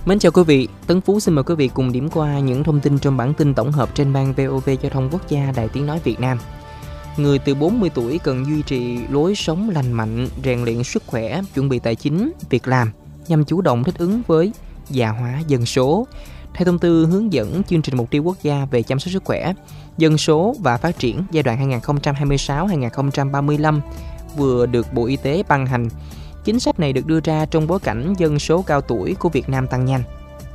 Mến chào quý vị, Tấn Phú xin mời quý vị cùng điểm qua những thông tin trong bản tin tổng hợp trên ban VOV Giao thông Quốc gia Đài Tiếng Nói Việt Nam. Người từ 40 tuổi cần duy trì lối sống lành mạnh, rèn luyện sức khỏe, chuẩn bị tài chính, việc làm nhằm chủ động thích ứng với già hóa dân số. Theo thông tư hướng dẫn chương trình mục tiêu quốc gia về chăm sóc sức khỏe, dân số và phát triển giai đoạn 2026-2035 vừa được Bộ Y tế ban hành. Chính sách này được đưa ra trong bối cảnh dân số cao tuổi của Việt Nam tăng nhanh.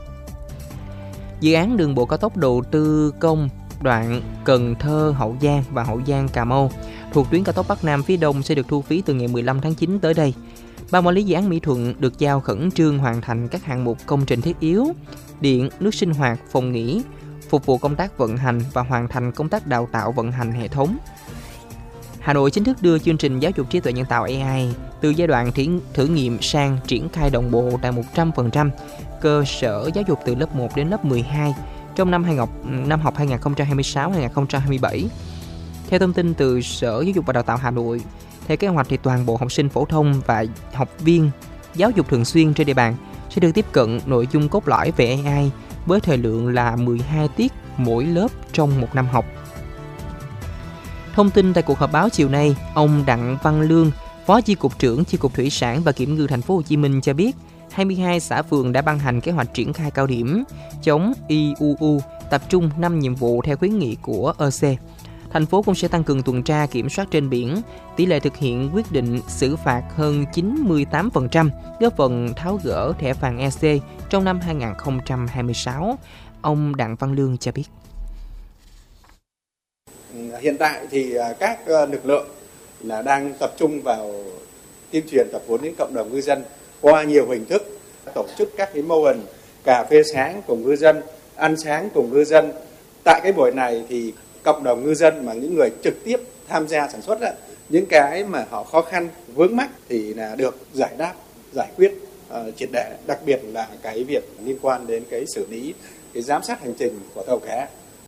Dự án đường bộ cao tốc đầu tư công đoạn Cần Thơ - Hậu Giang và Hậu Giang - Cà Mau thuộc tuyến cao tốc Bắc Nam phía Đông sẽ được thu phí từ ngày 15 tháng 9 tới đây. Ban quản lý dự án Mỹ Thuận được giao khẩn trương hoàn thành các hạng mục công trình thiết yếu, điện, nước sinh hoạt, phòng nghỉ, phục vụ công tác vận hành và hoàn thành công tác đào tạo vận hành hệ thống. Hà Nội chính thức đưa chương trình giáo dục trí tuệ nhân tạo AI từ giai đoạn thử nghiệm sang triển khai đồng bộ tại 100% cơ sở giáo dục từ lớp 1 đến lớp 12 trong năm học 2026-2027. Theo thông tin từ Sở Giáo dục và Đào tạo Hà Nội, theo kế hoạch thì toàn bộ học sinh phổ thông và học viên giáo dục thường xuyên trên địa bàn sẽ được tiếp cận nội dung cốt lõi về AI với thời lượng là 12 tiết mỗi lớp trong một năm học. Thông tin tại cuộc họp báo chiều nay, ông Đặng Văn Lương, Phó Chi cục trưởng Chi cục Thủy sản và Kiểm ngư Thành phố Hồ Chí Minh cho biết, 22 xã phường đã ban hành kế hoạch triển khai cao điểm chống IUU, tập trung 5 nhiệm vụ theo khuyến nghị của EC. Thành phố cũng sẽ tăng cường tuần tra kiểm soát trên biển, tỷ lệ thực hiện quyết định xử phạt hơn 98%, góp phần tháo gỡ thẻ vàng EC trong năm 2026. Ông Đặng Văn Lương cho biết. Hiện tại thì các lực lượng là đang tập trung vào tuyên truyền tập huấn đến cộng đồng ngư dân qua nhiều hình thức, tổ chức các cái mô hình cà phê sáng cùng ngư dân, ăn sáng cùng ngư dân. Tại cái buổi này thì cộng đồng ngư dân mà những người trực tiếp tham gia sản xuất đó, những cái mà họ khó khăn vướng mắc thì là được giải đáp, giải quyết triệt để, đặc biệt là cái việc liên quan đến cái xử lý, cái giám sát hành trình của tàu cá.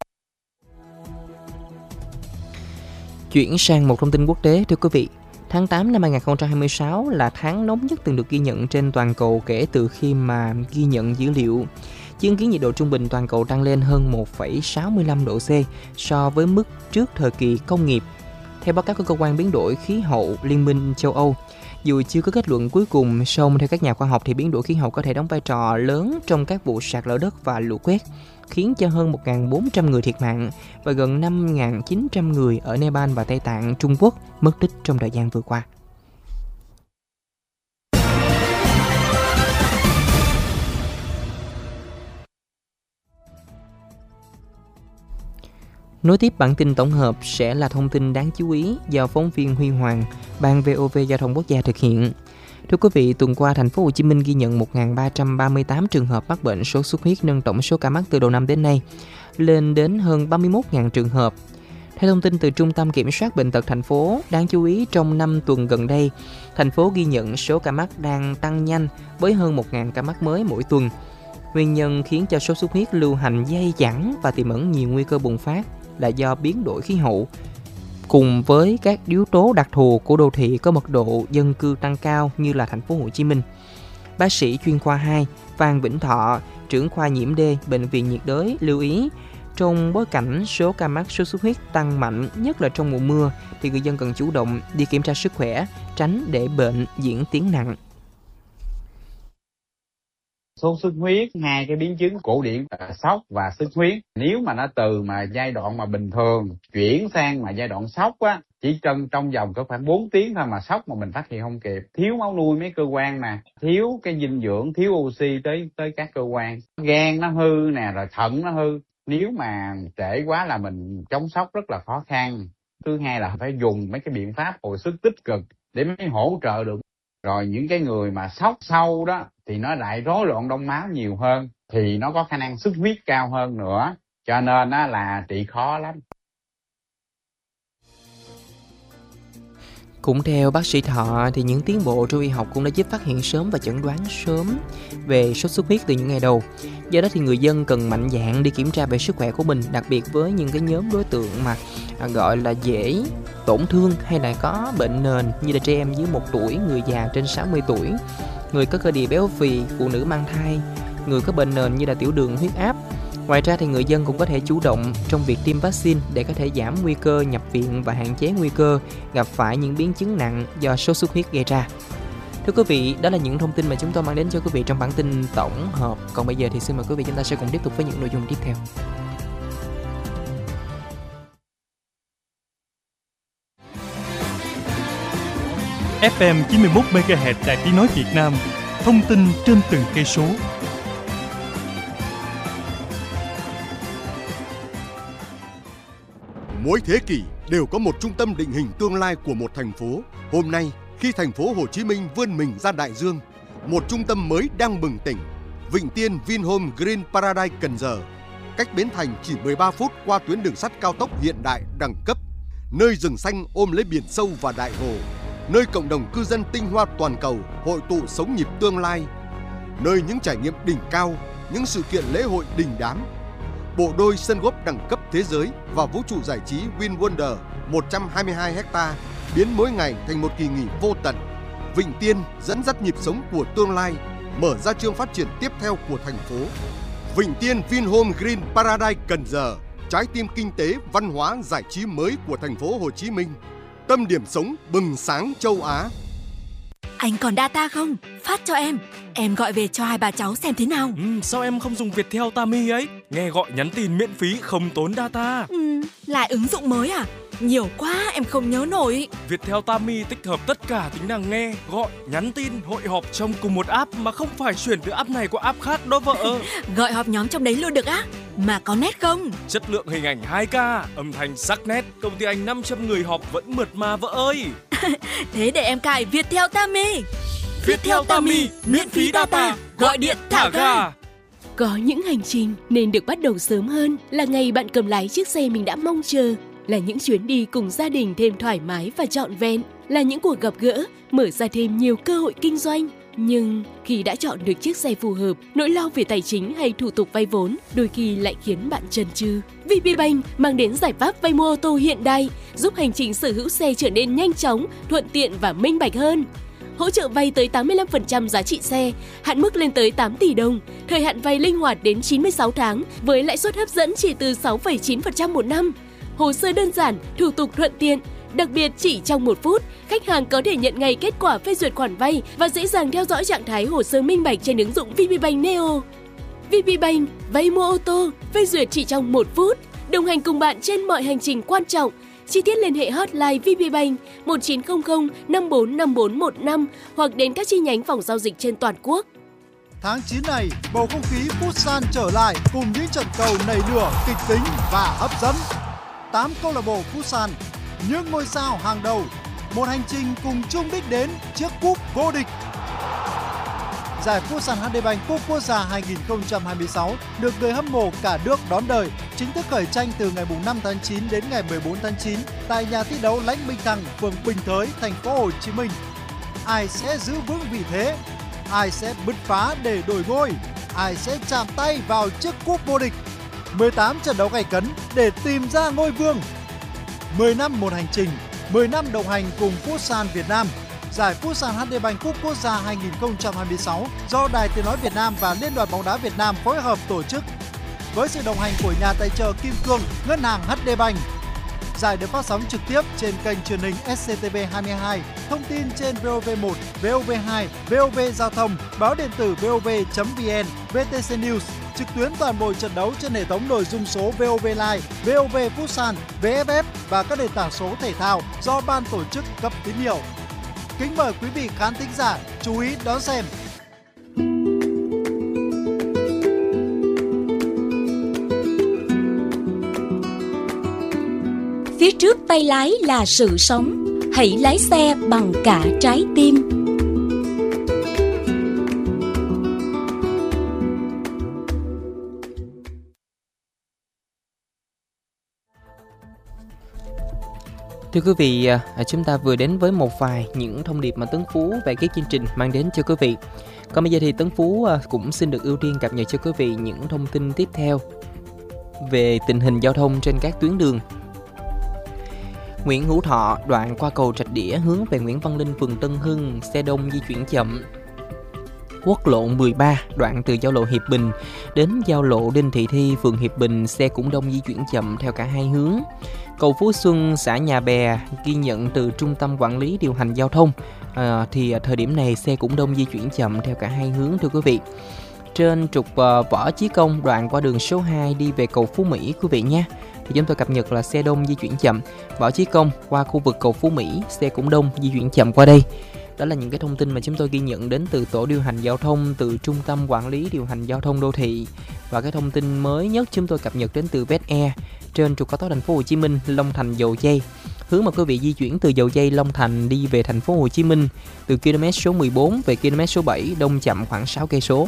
Chuyển sang một thông tin quốc tế thưa quý vị. Tháng 8 năm 2026 là tháng nóng nhất từng được ghi nhận trên toàn cầu kể từ khi mà ghi nhận dữ liệu. Chứng kiến nhiệt độ trung bình toàn cầu tăng lên hơn 1,65 độ C so với mức trước thời kỳ công nghiệp. Theo báo cáo của Cơ quan Biến đổi Khí hậu Liên minh châu Âu, dù chưa có kết luận cuối cùng, song theo các nhà khoa học thì biến đổi khí hậu có thể đóng vai trò lớn trong các vụ sạt lở đất và lũ quét, khiến cho hơn 1.400 người thiệt mạng và gần 5.900 người ở Nepal và Tây Tạng, Trung Quốc mất tích trong thời gian vừa qua. Nối tiếp bản tin tổng hợp sẽ là thông tin đáng chú ý do phóng viên Huy Hoàng, Ban VOV Giao thông Quốc gia thực hiện. Thưa quý vị, tuần qua thành phố Hồ Chí Minh ghi nhận 1.338 trường hợp mắc bệnh sốt xuất huyết, nâng tổng số ca mắc từ đầu năm đến nay lên đến hơn 31.000 trường hợp. Theo thông tin từ Trung tâm Kiểm soát Bệnh tật thành phố, đáng chú ý trong 5 tuần gần đây, thành phố ghi nhận số ca mắc đang tăng nhanh với hơn 1.000 ca mắc mới mỗi tuần. Nguyên nhân khiến cho sốt xuất huyết lưu hành dai dẳng và tiềm ẩn nhiều nguy cơ bùng phát là do biến đổi khí hậu, cùng với các yếu tố đặc thù của đô thị có mật độ dân cư tăng cao như là thành phố Hồ Chí Minh. Bác sĩ chuyên khoa 2 Phan Vĩnh Thọ, trưởng khoa nhiễm D, Bệnh viện nhiệt đới lưu ý, trong bối cảnh số ca mắc sốt xuất huyết tăng mạnh, nhất là trong mùa mưa, thì người dân cần chủ động đi kiểm tra sức khỏe, tránh để bệnh diễn tiến nặng. Sốt xuất huyết, hai cái biến chứng cổ điển là sốc và xuất huyết. Nếu mà nó từ mà giai đoạn mà bình thường chuyển sang mà giai đoạn sốc á, chỉ trong vòng có khoảng 4 tiếng thôi mà sốc mà mình phát hiện không kịp. Thiếu máu nuôi mấy cơ quan nè, thiếu cái dinh dưỡng, thiếu oxy tới các cơ quan. Gan nó hư nè, rồi thận nó hư. Nếu mà trễ quá là mình chống sốc rất là khó khăn. Thứ hai là phải dùng mấy cái biện pháp hồi sức tích cực để mới hỗ trợ được. Rồi những cái người mà sốc sâu đó thì nó lại rối loạn đông máu nhiều hơn, thì nó có khả năng xuất huyết cao hơn nữa, cho nên là trị khó lắm. Cũng theo bác sĩ Thọ thì những tiến bộ trong y học cũng đã giúp phát hiện sớm và chẩn đoán sớm về sốt xuất huyết từ những ngày đầu. Do đó thì người dân cần mạnh dạn đi kiểm tra về sức khỏe của mình, đặc biệt với những cái nhóm đối tượng mà gọi là dễ tổn thương hay là có bệnh nền như là trẻ em dưới 1 tuổi, người già trên 60 tuổi, người có cơ địa béo phì, phụ nữ mang thai, người có bệnh nền như là tiểu đường, huyết áp. Ngoài ra thì người dân cũng có thể chủ động trong việc tiêm vaccine để có thể giảm nguy cơ nhập viện và hạn chế nguy cơ gặp phải những biến chứng nặng do sốt xuất huyết gây ra. Thưa quý vị, đó là những thông tin mà chúng tôi mang đến cho quý vị trong bản tin tổng hợp. Còn bây giờ thì xin mời quý vị chúng ta sẽ cùng tiếp tục với những nội dung tiếp theo. FM 91 MHz Đài Tiếng nói Việt Nam, thông tin trên từng cây số. Mỗi thế kỷ đều có một trung tâm định hình tương lai của một thành phố. Hôm nay, khi thành phố Hồ Chí Minh vươn mình ra đại dương, một trung tâm mới đang bừng tỉnh. Vịnh Tiên Vinhome Green Paradise Cần Giờ, cách Bến Thành chỉ 13 phút qua tuyến đường sắt cao tốc hiện đại đẳng cấp. Nơi rừng xanh ôm lấy biển sâu và đại hồ, nơi cộng đồng cư dân tinh hoa toàn cầu hội tụ sống nhịp tương lai, nơi những trải nghiệm đỉnh cao, những sự kiện lễ hội đình đám. Bộ đôi sân golf đẳng cấp thế giới và vũ trụ giải trí Win Wonder 122 ha biến mỗi ngày thành một kỳ nghỉ vô tận. Vịnh Tiên dẫn dắt nhịp sống của tương lai, mở ra chương phát triển tiếp theo của thành phố. Vịnh Tiên Vinhome Green Paradise Cần Giờ, trái tim kinh tế, văn hóa, giải trí mới của thành phố Hồ Chí Minh. Tâm điểm sống bừng sáng châu Á. Anh còn data không? Phát cho em gọi về cho hai bà cháu xem thế nào. Sao em không dùng Viettel Tami ấy? Nghe gọi nhắn tin miễn phí không tốn data. Lại ứng dụng mới à? Nhiều quá em không nhớ nổi. Viettel Tami tích hợp tất cả tính năng nghe, gọi, nhắn tin, hội họp trong cùng một app mà không phải chuyển từ app này qua app khác đó vợ. Gọi họp nhóm trong đấy luôn được á? Mà có nét không? Chất lượng hình ảnh 2K, âm thanh sắc nét, công ty anh 500 người họp vẫn mượt mà vợ ơi. Thế để em cài Viettel Tami. Viettel Tami, miễn phí data, gọi điện thả ga. Có những hành trình nên được bắt đầu sớm hơn là ngày bạn cầm lái chiếc xe mình đã mong chờ, là những chuyến đi cùng gia đình thêm thoải mái và trọn vẹn, là những cuộc gặp gỡ mở ra thêm nhiều cơ hội kinh doanh. Nhưng khi đã chọn được chiếc xe phù hợp, nỗi lo về tài chính hay thủ tục vay vốn đôi khi lại khiến bạn chần chừ. VPBank mang đến giải pháp vay mua ô tô hiện đại, giúp hành trình sở hữu xe trở nên nhanh chóng, thuận tiện và minh bạch hơn. Hỗ trợ vay tới 85% giá trị xe, hạn mức lên tới 8 tỷ đồng, thời hạn vay linh hoạt đến 96 tháng với lãi suất hấp dẫn chỉ từ 6,9% một năm. Hồ sơ đơn giản, thủ tục thuận tiện. Đặc biệt chỉ trong 1 phút, khách hàng có thể nhận ngay kết quả phê duyệt khoản vay và dễ dàng theo dõi trạng thái hồ sơ minh bạch trên ứng dụng VPBank Neo. VPBank, vay mua ô tô, phê duyệt chỉ trong 1 phút, đồng hành cùng bạn trên mọi hành trình quan trọng. Chi tiết liên hệ hotline VPBank 1900 545415 hoặc đến các chi nhánh phòng giao dịch trên toàn quốc. Tháng 9 này, bầu không khí Futsal trở lại cùng những trận cầu nảy lửa, kịch tính và hấp dẫn. 8 câu lạc bộ Futsal, những ngôi sao hàng đầu, một hành trình cùng chung đích đến chiếc cúp vô địch. Giải Futsal HD Bank Cúp Quốc gia 2026 được người hâm mộ cả nước đón đợi, chính thức khởi tranh từ ngày 5 tháng 9 đến ngày 14 tháng 9 tại nhà thi đấu Lãnh Minh Thăng, phường Bình Thới, thành phố Hồ Chí Minh. Ai sẽ giữ vững vị thế? Ai sẽ bứt phá để đổi ngôi? Ai sẽ chạm tay vào chiếc cúp vô địch? 18 trận đấu gay cấn để tìm ra ngôi vương. 10 năm một hành trình, 10 năm đồng hành cùng Futsal Việt Nam. Giải Futsal HD Bank Cúp Quốc gia 2026 do Đài Tiếng nói Việt Nam và Liên đoàn bóng đá Việt Nam phối hợp tổ chức. Với sự đồng hành của nhà tài trợ Kim Cương, Ngân hàng HD Bank. Giải được phát sóng trực tiếp trên kênh truyền hình SCTV 22, thông tin trên VOV1, VOV2, VOV Giao thông, báo điện tử VOV.vn, VTC News, trực tuyến toàn bộ trận đấu trên hệ thống nội dung số VOV Live, VOV Futsal, VFF và các nền tảng số thể thao do ban tổ chức cấp tín hiệu. Kính mời quý vị khán thính giả chú ý đón xem. Phía trước tay lái là sự sống, hãy lái xe bằng cả trái tim. Thưa quý vị, chúng ta vừa đến với một vài những thông điệp mà Tấn Phú về cái chương trình mang đến cho quý vị. Còn bây giờ thì Tấn Phú cũng xin được ưu tiên cập nhật cho quý vị những thông tin tiếp theo về tình hình giao thông trên các tuyến đường. Nguyễn Hữu Thọ, đoạn qua cầu Rạch Đĩa hướng về Nguyễn Văn Linh, phường Tân Hưng, xe đông di chuyển chậm. Quốc lộ 13 đoạn từ giao lộ Hiệp Bình đến giao lộ Đinh Thị Thi, phường Hiệp Bình, xe cũng đông di chuyển chậm theo cả hai hướng. Cầu Phú Xuân, xã Nhà Bè, ghi nhận từ Trung tâm Quản lý Điều hành Giao thông thì thời điểm này xe cũng đông di chuyển chậm theo cả hai hướng thưa quý vị. Trên trục Võ Chí Công đoạn qua đường số 2 đi về cầu Phú Mỹ quý vị nhé, thì chúng tôi cập nhật là xe đông di chuyển chậm. Võ Chí Công qua khu vực cầu Phú Mỹ, xe cũng đông di chuyển chậm qua đây. Đó là những cái thông tin mà chúng tôi ghi nhận đến từ tổ điều hành giao thông, từ Trung tâm Quản lý Điều hành Giao thông Đô thị. Và cái thông tin mới nhất chúng tôi cập nhật đến từ VetAir trên trục cao tốc Thành phố Hồ Chí Minh Long Thành Dầu Giây. Hướng mà quý vị di chuyển từ Dầu Giây Long Thành đi về Thành phố Hồ Chí Minh từ km số 14 về km số 7 đông chậm khoảng 6 cây số.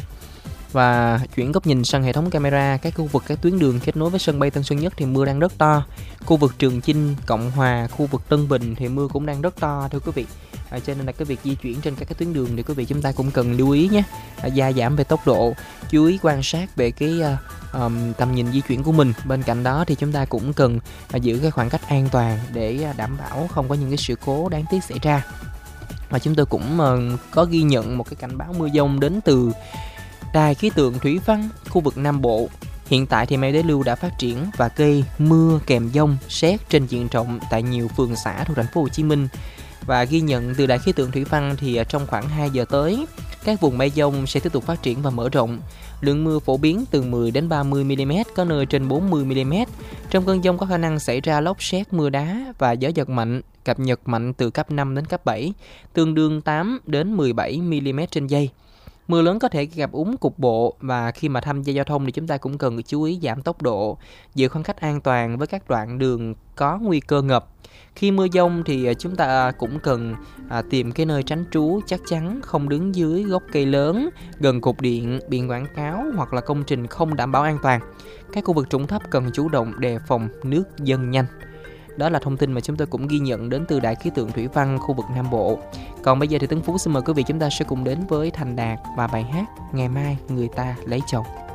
Và chuyển góc nhìn sang hệ thống camera, các khu vực các tuyến đường kết nối với sân bay Tân Sơn Nhất thì mưa đang rất to. Khu vực Trường Chinh, Cộng Hòa, khu vực Tân Bình thì mưa cũng đang rất to thưa quý vị. Cho nên là cái việc di chuyển trên các cái tuyến đường thì quý vị chúng ta cũng cần lưu ý nhé. Gia giảm về tốc độ, chú ý quan sát về cái tầm nhìn di chuyển của mình. Bên cạnh đó thì chúng ta cũng cần giữ cái khoảng cách an toàn để đảm bảo không có những cái sự cố đáng tiếc xảy ra. Và chúng tôi cũng có ghi nhận một cái cảnh báo mưa dông đến từ Đài khí tượng thủy văn khu vực Nam Bộ. Hiện tại thì mây đế lưu đã phát triển và gây mưa kèm dông, sét trên diện rộng tại nhiều phường xã thuộc Thành phố Hồ Chí Minh. Và ghi nhận từ Đài khí tượng thủy văn thì trong khoảng 2 giờ tới, các vùng mây dông sẽ tiếp tục phát triển và mở rộng. Lượng mưa phổ biến từ 10 đến 30 mm, có nơi trên 40 mm. Trong cơn dông có khả năng xảy ra lốc sét, mưa đá và gió giật mạnh, cập nhật mạnh từ cấp 5 đến cấp 7, tương đương 8 đến 17 mm trên giây. Mưa lớn có thể gặp úng cục bộ và khi mà tham gia giao thông thì chúng ta cũng cần chú ý giảm tốc độ, giữ khoảng cách an toàn với các đoạn đường có nguy cơ ngập. Khi mưa dông thì chúng ta cũng cần tìm cái nơi tránh trú chắc chắn, không đứng dưới gốc cây lớn, gần cột điện, biển quảng cáo hoặc là công trình không đảm bảo an toàn. Các khu vực trũng thấp cần chủ động đề phòng nước dâng nhanh. Đó là thông tin mà chúng tôi cũng ghi nhận đến từ Đài khí tượng thủy văn khu vực Nam Bộ. Còn bây giờ thì Tấn Phú xin mời quý vị chúng ta sẽ cùng đến với Thành Đạt và bài hát Ngày Mai Người Ta Lấy Chồng.